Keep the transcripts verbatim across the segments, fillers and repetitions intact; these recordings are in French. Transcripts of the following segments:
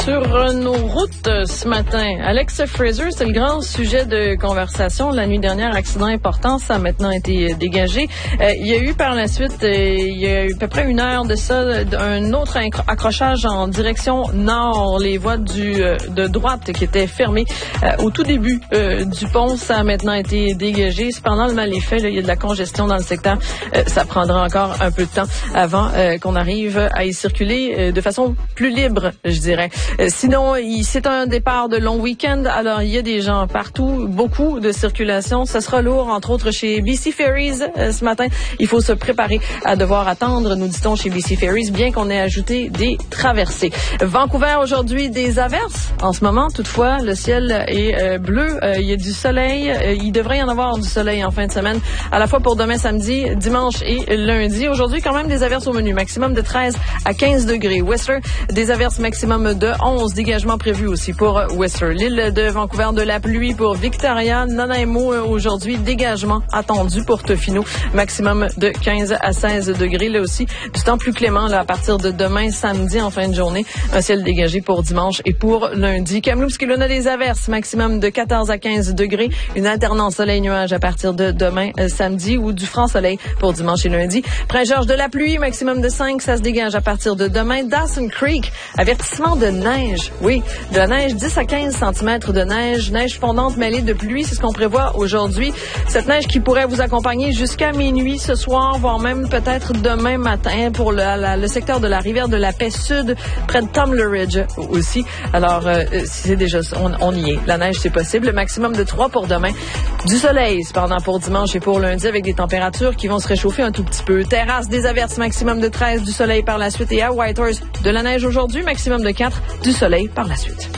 sur nos routes ce matin. Alex Fraser, c'est le grand sujet de conversation. La nuit dernière, accident important, ça a maintenant été dégagé. Euh, il y a eu par la suite, euh, il y a eu à peu près une heure de ça, un autre accrochage en direction nord. Les voies du, euh, de droite qui étaient fermées euh, au tout début euh, du pont, ça a maintenant été dégagé. Cependant, le mal est fait. Là, il y a de la congestion dans le secteur. Euh, ça prendra encore un peu de temps avant euh, qu'on arrive à y circuler euh, de façon plus libre, je dirais. Euh, sinon, il, c'est un départ de long week-end. Alors, il y a des gens partout, beaucoup de circulation. Ça sera lourd, entre autres chez B C Ferries euh, ce matin. Il faut se préparer à devoir attendre, nous dit-on chez B C Ferries, bien qu'on ait ajouté des traversées. Vancouver, aujourd'hui, des averses. En ce moment, toutefois, le ciel est euh, bleu. Euh, il y a du soleil. Euh, il devrait y en avoir du soleil en fin de semaine, à la fois pour demain samedi, dimanche et lundi. Aujourd'hui, quand même, des averses au menu. Maximum de treize à quinze degrés. Whistler, des averses maximum de onze. Dégagement prévu aussi pour Whistler. L'île de Vancouver, de la pluie pour Victoria. Nanaimo, aujourd'hui, dégagement attendu pour Tofino. Maximum de quinze à seize degrés. Là aussi, du temps plus clément là, à partir de demain, samedi, en fin de journée. Un ciel dégagé pour dimanche et pour lundi. Kamloops, qui a des averses. Maximum de quatorze à quinze degrés. Une alternance soleil-nuage à partir de demain, euh, samedi, ou du franc soleil pour dimanche et lundi. Prince-Georges, de la pluie. Maximum de cinq. Ça se dégage à partir de demain. Dawson Creek, avertissement de neige. Oui, de la neige, dix à quinze centimètres de neige. Neige fondante mêlée de pluie, c'est ce qu'on prévoit aujourd'hui. Cette neige qui pourrait vous accompagner jusqu'à minuit ce soir, voire même peut-être demain matin pour le, la, le secteur de la rivière de la Paix Sud, près de Tumbleridge aussi. Alors, euh, c'est déjà on, on y est. La neige, c'est possible. Le maximum de trois pour demain. Du soleil, cependant, pour dimanche et pour lundi, avec des températures qui vont se réchauffer un tout petit peu. Terrasse, des averses, maximum de treize, du soleil par la suite. Et à Whitehorse, de la neige aujourd'hui, maximum de quatre, du soleil par la suite.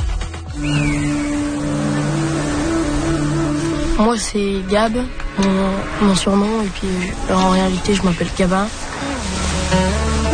Moi, c'est Gab, mon, mon surnom, et puis en réalité, je m'appelle Gabin.